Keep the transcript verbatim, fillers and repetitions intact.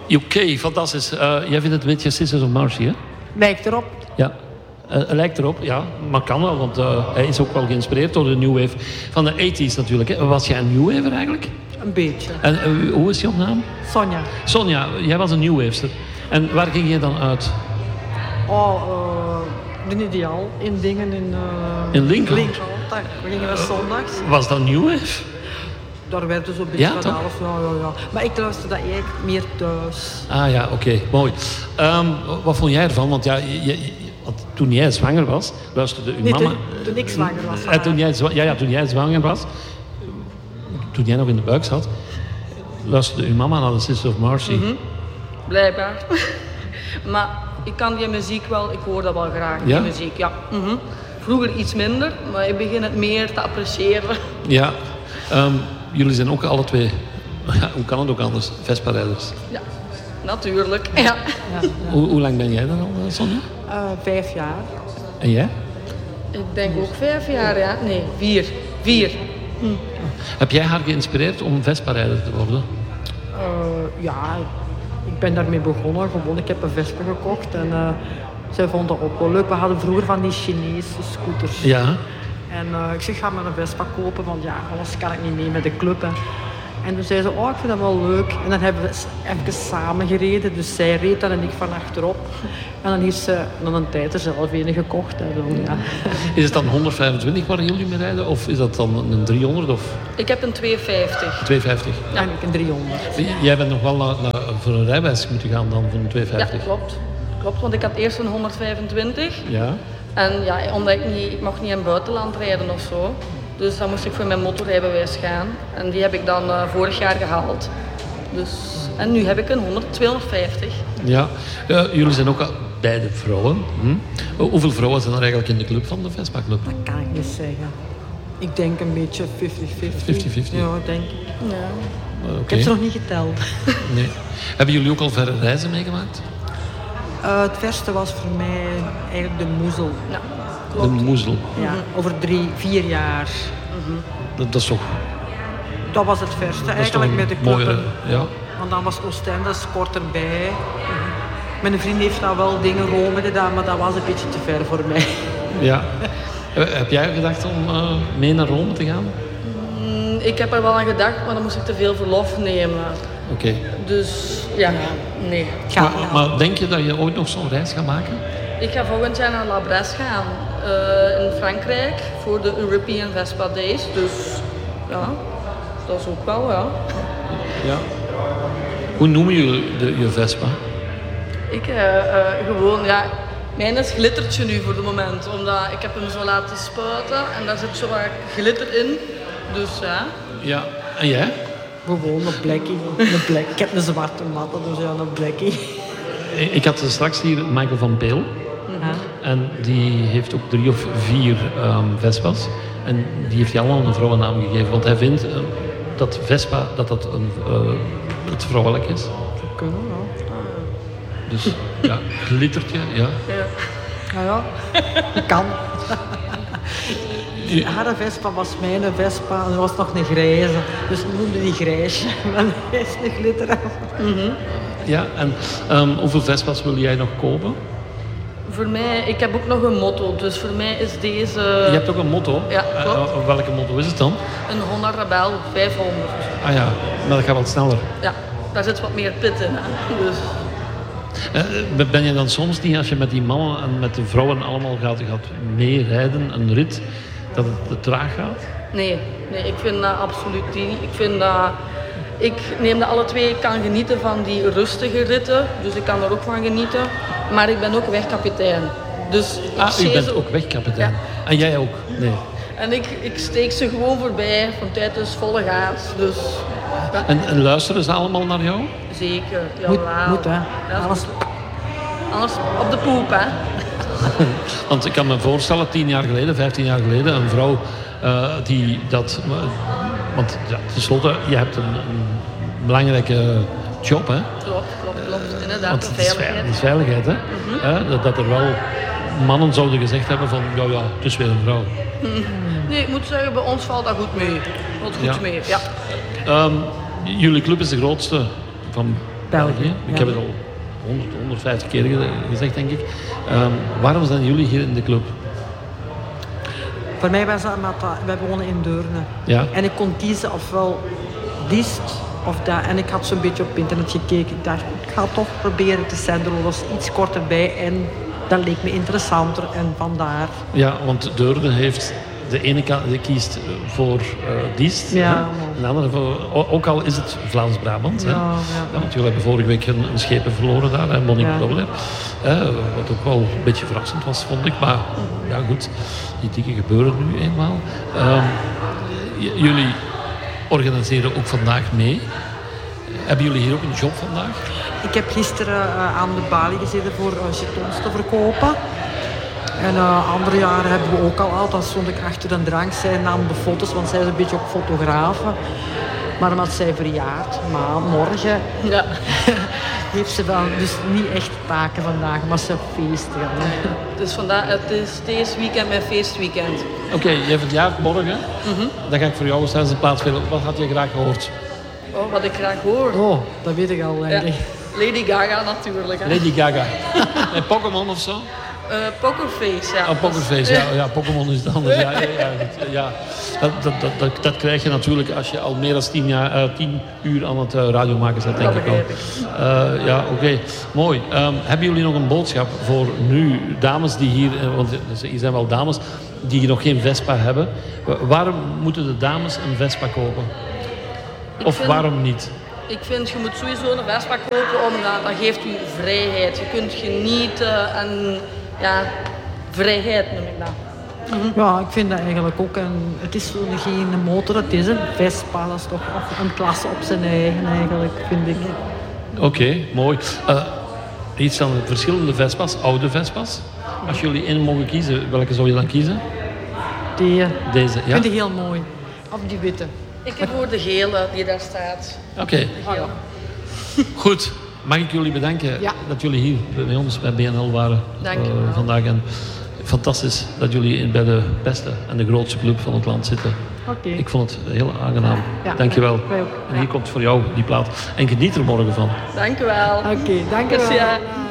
U K, fantastisch. Uh, jij vindt het een beetje Sisters of Mercy, hè? Lijkt erop. Ja. Uh, lijkt erop, ja. Maar kan wel, want uh, hij is ook wel geïnspireerd door de New Wave van de tachtiger natuurlijk. Hè. Was jij een New Waver eigenlijk? Een beetje. En uh, hoe is je naam? Sonja. Sonja, jij was een New Wavester. En waar ging je dan uit? Oh, uh, de Ideaal. In dingen in... Uh, in Lincoln? Lincoln. Daar gingen we zondags. Was dat New Wave? Daar werd dus een beetje ja, van alles. Ja, ja, ja. Maar ik luisterde eigenlijk meer thuis. Ah ja, oké. Okay. Mooi. Um, wat vond jij ervan? Want ja, je, je, want toen jij zwanger was, luisterde uw nee, mama... Toen, toen ik zwanger was. Uh, toen jij, ja, ja, toen jij zwanger was, toen jij nog in de buik zat, luisterde uw mama naar de Sisters of Mercy. Mm-hmm. Blijkbaar. Maar ik kan die muziek wel, ik hoor dat wel graag, ja? die muziek. Ja. Mm-hmm. Vroeger iets minder, maar ik begin het meer te appreciëren. Ja. Um, jullie zijn ook alle twee, ja, hoe kan het ook anders, Vespa-rijders? Ja, natuurlijk. Ja. Ja, ja. Hoe, hoe lang ben jij dan al, Sonja? Uh, vijf jaar. En jij? Ik denk ook vijf jaar, ja. Nee, vier. Vier. Hm. Heb jij haar geïnspireerd om Vespa-rijder te worden? Uh, ja, ik ben daarmee begonnen. Gewoon, ik heb een Vespa gekocht en uh, zij vond dat ook wel leuk. We hadden vroeger van die Chinese scooters. Ja. En uh, ik zeg, ga maar een Vespa kopen, want ja, anders kan ik niet mee met de club. Hè. En toen zei ze, oh, ik vind dat wel leuk. En dan hebben we even samen gereden. Dus zij reed dan en ik van achterop. En dan heeft ze dan een tijd er zelf een gekocht. Hè. Dan, ja. Is het dan honderdvijfentwintig waar jullie mee rijden? Of is dat dan een driehonderd? Of? Ik heb een tweehonderdvijftig. tweehonderdvijftig? Ja, en ik een driehonderd. Jij bent nog wel naar, naar, voor een rijbewijs moeten gaan dan voor een tweehonderdvijftig? Ja, klopt. Klopt, want ik had eerst een honderdvijfentwintig. Ja. En ja, omdat ik niet, ik mag niet in het buitenland rijden of zo. Dus dan moest ik voor mijn motorrijbewijs gaan. En die heb ik dan uh, vorig jaar gehaald. Dus, en nu heb ik een honderd, tweehonderdvijftig. Ja, uh, jullie zijn ook beide vrouwen. Hm? Uh, hoeveel vrouwen zijn er eigenlijk in de club van de Vespa Club? Dat kan ik niet zeggen. Ik denk een beetje vijftig vijftig. vijftig vijftig? Ja, denk ik. Ja. Uh, okay. Ik heb ze nog niet geteld. Nee. Hebben jullie ook al verre reizen meegemaakt? Uh, het verste was voor mij eigenlijk de Moezel. Ja, de Moezel? Ja, over drie, vier jaar. Mm-hmm. Dat, dat is toch... Dat was het verste eigenlijk met de club. Mooie, ja. Want dan was Oostende kort erbij. Mm-hmm. Mijn vriend heeft daar wel dingen Rome gedaan, maar dat was een beetje te ver voor mij. Ja. Heb jij gedacht om uh, mee naar Rome te gaan? Mm, ik heb er wel aan gedacht, maar dan moest ik te veel verlof nemen. Oké. Okay. Dus ja, nee. Maar, maar denk je dat je ooit nog zo'n reis gaat maken? Ik ga volgend jaar naar La Bresse gaan, uh, in Frankrijk, voor de European Vespa Days. Dus ja, dat is ook wel, ja. Ja. Hoe noemen jullie de, je Vespa? Ik uh, uh, gewoon, ja, mijn is glittertje nu voor het moment, omdat ik heb hem zo laten spuiten en daar zit zo wat glitter in. Dus ja. Ja, en jij? Gewoon een blekkie. Een blek. Ik heb een zwarte matte, dus ja, een blekkie. Ik had straks hier Michael van Peel. Mm-hmm. En die heeft ook drie of vier um, Vespa's. En die heeft hij allemaal een vrouwennaam gegeven. Want hij vindt uh, dat Vespa dat dat een, uh, het vrouwelijk is. Zo kunnen, ja. Dus ja, glittertje, ja. Ja, ja, ja. Dat kan. Die haar Vespa was mijn Vespa en er was nog een grijze. Dus we noemden die grijsje. Maar hij is een glitter. mm-hmm. Ja, en um, hoeveel Vespa's wil jij nog kopen? Voor mij, ik heb ook nog een motto, dus voor mij is deze... Je hebt ook een motto? Ja, klopt. Uh, welke motto is het dan? Een Honda Rebel vijfhonderd. Ah ja, maar dat gaat wat sneller. Ja, daar zit wat meer pit in. Hè. Dus... Uh, ben je dan soms niet, als je met die mannen en met de vrouwen allemaal gaat, gaat meerijden, een rit, dat het te traag gaat? Nee, nee, ik vind dat absoluut niet. Ik vind dat... Ik neem dat alle twee, ik kan genieten van die rustige ritten, dus ik kan er ook van genieten. Maar ik ben ook wegkapitein. Dus ik ah, u bent ze... ook wegkapitein? Ja. En jij ook? Nee. En ik, ik steek ze gewoon voorbij, van tijd is volle gas. Dus, ja. en, en luisteren ze allemaal naar jou? Zeker, ja. Moet, moet hè. Ja, Alles... Anders op de poep, hè. Want ik kan me voorstellen, tien jaar geleden, vijftien jaar geleden, een vrouw uh, die dat... Uh, want ja, tenslotte, je hebt een, een belangrijke job, hè? Klopt, klopt, klopt. Inderdaad, want de het is veiligheid. Het is veiligheid, hè? Mm-hmm. uh, dat, dat er wel mannen zouden gezegd hebben van, ja, ja, het is weer een vrouw. Mm-hmm. Nee, ik moet zeggen, bij ons valt dat goed mee. Valt goed ja. mee, ja. Um, jullie club is de grootste van België. Ik Ja. heb het al honderd, honderdvijftig keer ge- gezegd, denk ik. Um, waarom zijn jullie hier in de club? Voor mij was dat omdat dat- wij wonen in Deurne. Ja. En ik kon kiezen ofwel Diest of dat. En ik had zo'n beetje op internet gekeken. Ik dacht, ik ga toch proberen te zenden. Er was iets korter bij en dat leek me interessanter. En vandaar. Ja, want Deurne heeft de ene kant die kiest voor uh, Diest. Ja, hè? man. En de andere voor, o- ook al is het Vlaams-Brabant. Hè? Ja, ja. Ja, want jullie hebben vorige week een, een schepen verloren daar, hè? Monique Ja. Robler. Uh, wat ook wel een beetje verrassend was, vond ik. Maar ja, goed, die dingen gebeuren nu eenmaal. Um, j- jullie organiseren ook vandaag mee. Hebben jullie hier ook een job vandaag? Ik heb gisteren uh, aan de balie gezeten voor uh, jetons te verkopen. En uh, andere jaren hebben we ook al altijd. Dan stond ik achter een drank. Zij nam de foto's, want zij is een beetje ook fotografe. Maar omdat zij verjaart, maar morgen Ja. heeft ze wel dus niet echt taken vandaag, maar ze feesten. Dus vandaag, het is deze weekend mijn feestweekend. Oké, okay, jij verjaart morgen. Mm-hmm. Dan ga ik voor jou eens tijdens de plaats spelen. Wat had je graag gehoord? Oh, wat ik graag hoor. Oh, dat weet ik al Ja. eigenlijk. Lady Gaga natuurlijk. Hè. Lady Gaga. En Pokémon of zo? Uh, Pokerface, ja. Oh, Pokerface, ja, ja Pokémon is het anders. Ja, ja, ja, goed, ja. Dat, dat, dat, dat, dat krijg je natuurlijk als je al meer dan tien, jaar, uh, tien uur aan het uh, radio maken bent, denk Dat ik wel. begrijp ik. Uh, ja, oké. Okay. Mooi. Um, hebben jullie nog een boodschap voor nu, dames die hier, uh, want hier zijn wel dames die nog geen Vespa hebben. Waarom moeten de dames een Vespa kopen? Ik Of vind- waarom niet? Ik vind, je moet sowieso een Vespa kopen, omdat dat geeft u vrijheid. Je kunt genieten en ja, vrijheid noem ik dat. Ja, ik vind dat eigenlijk ook. En het is zo geen motor, het is een Vespa. Dat is toch een klasse op zijn eigen eigenlijk, vind ik. Oké, okay, mooi. Uh, iets aan de verschillende Vespa's, oude Vespa's. Als jullie één mogen kiezen, welke zou je dan kiezen? Die Deze, ja? vind ik heel mooi. Of die witte. Ik heb voor de gele die daar staat. Oké, okay. Geel. Goed. Mag ik jullie bedanken Ja. dat jullie hier bij ons bij B N L waren Dank uh, je wel. vandaag. En fantastisch dat jullie in- bij de beste en de grootste club van het land zitten. Oké. Ik vond het heel aangenaam. Ja, Dank je wel. wij ook. En hier Ja. komt voor jou die plaat. En geniet er morgen van. Dank u wel. Oké, dank je wel. Merci, hè.